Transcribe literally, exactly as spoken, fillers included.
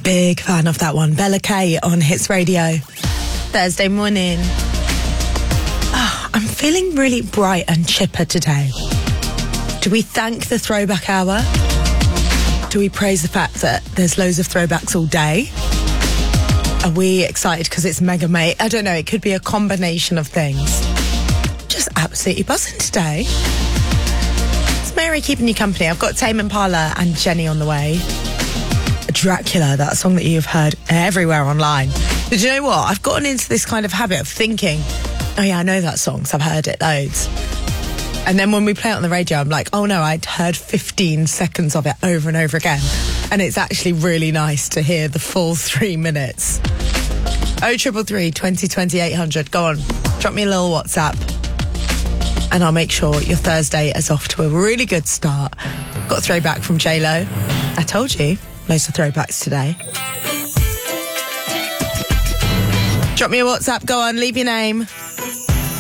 Big fan of that one. Bella Kay on Hits Radio. Thursday morning. Oh, I'm feeling really bright and chipper today. Do we thank the throwback hour? Do we praise the fact that there's loads of throwbacks all day? Are we excited because it's Mega Mate? I don't know, it could be a combination of things. Just absolutely buzzing today. It's Mary keeping you company. I've got Tame Impala and Jenny on the way. Dracula, that song that you've heard everywhere online. But you know what? I've gotten into this kind of habit of thinking, oh yeah, I know that song, so I've heard it loads. And then when we play it on the radio, I'm like, oh no, I'd heard fifteen seconds of it over and over again. And it's actually really nice to hear the full three minutes. oh triple three, twenty, twenty, eight hundred. Go on, drop me a little WhatsApp. And I'll make sure your Thursday is off to a really good start. Got a throwback from J-Lo. I told you. Loads of throwbacks today. Drop me a WhatsApp, go on, leave your name.